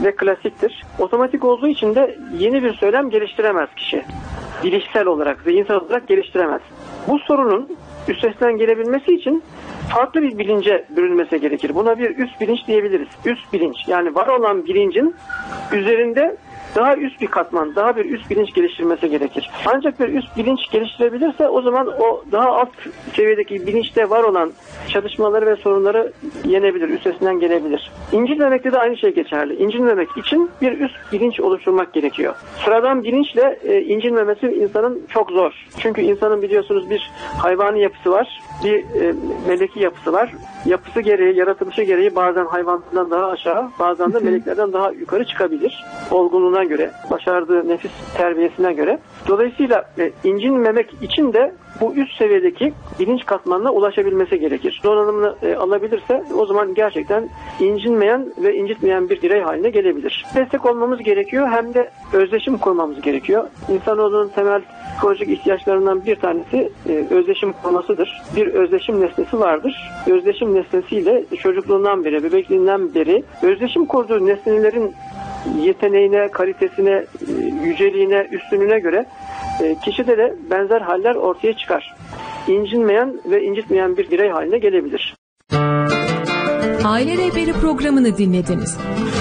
ve klasiktir. Otomatik olduğu için de yeni bir söylem geliştiremez kişi. Bilişsel olarak, zihinsel olarak geliştiremez. Bu sorunun üstesinden gelebilmesi için farklı bir bilince bürünmesi gerekir. Buna bir üst bilinç diyebiliriz. Üst bilinç, yani var olan bilincin üzerinde daha üst bir katman, daha bir üst bilinç geliştirmesi gerekir. Ancak bir üst bilinç geliştirebilirse o zaman o daha alt seviyedeki bilinçte var olan çatışmaları ve sorunları yenebilir, üstesinden gelebilir. İncinmemekte de aynı şey geçerli. İncinmemek için bir üst bilinç oluşturmak gerekiyor. Sıradan bilinçle incinmemesi insanın çok zor. Çünkü insanın biliyorsunuz bir hayvani yapısı var, bir meleki yapısı var. Yapısı gereği, yaratılışı gereği bazen hayvanlardan daha aşağı, bazen de meleklerden daha yukarı çıkabilir. Olgunluğuna göre, başardığı nefis terbiyesine göre. Dolayısıyla incinmemek için de bu üst seviyedeki bilinç katmanına ulaşabilmesi gerekir. Donanımını alabilirse o zaman gerçekten incinmeyen ve incitmeyen bir birey haline gelebilir. Destek olmamız gerekiyor, hem de özdeşim kurmamız gerekiyor. İnsanoğlunun temel psikolojik ihtiyaçlarından bir tanesi özdeşim kurmasıdır. Bir özdeşim nesnesi vardır. Özdeşim nesnesiyle çocukluğundan beri, bebekliğinden beri özdeşim kurduğu nesnelerin yeteneğine, kalitesine, yüceliğine, üstünlüğüne göre kişide de benzer haller ortaya çıkar. İncinmeyen ve incitmeyen bir birey haline gelebilir. Aile Rehberi programını dinlediniz.